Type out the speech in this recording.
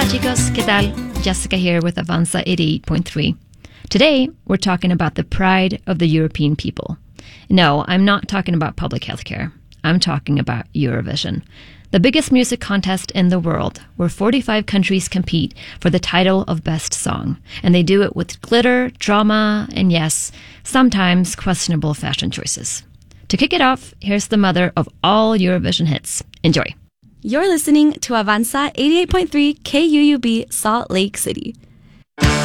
Hola chicos, ¿qué tal? Jessica here with Avanza 88.3. Today, we're talking about the pride of the European people. No, I'm not talking about public healthcare. I'm talking about Eurovision, the biggest music contest in the world, where 45 countries compete for the title of Best Song. And they do it with glitter, drama, and yes, sometimes questionable fashion choices. To kick it off, here's the mother of all Eurovision hits. Enjoy. You're listening to Avanza 88.3 KUUB Salt Lake City.